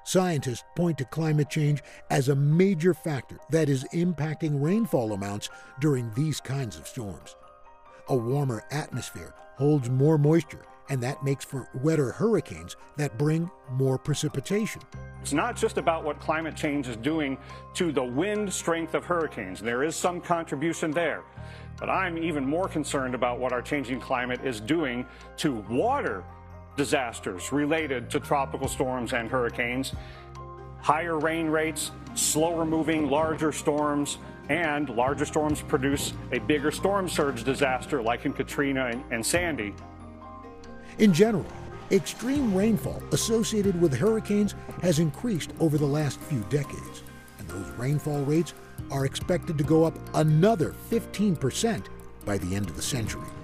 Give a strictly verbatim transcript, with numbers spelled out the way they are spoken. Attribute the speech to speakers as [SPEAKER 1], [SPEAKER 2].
[SPEAKER 1] Scientists point to climate change as a major factor that is impacting rainfall amounts during these kinds of storms. A warmer atmosphere holds more moisture, and that makes for wetter hurricanes that bring more precipitation.
[SPEAKER 2] It's not just about what climate change is doing to the wind strength of hurricanes. There is some contribution there. But I'm even more concerned about what our changing climate is doing to water disasters related to tropical storms and hurricanes. Higher rain rates, slower moving, larger storms, and larger storms produce a bigger storm surge disaster like in Katrina and, and Sandy.
[SPEAKER 1] In general, extreme rainfall associated with hurricanes has increased over the last few decades, and those rainfall rates are expected to go up another fifteen percent by the end of the century.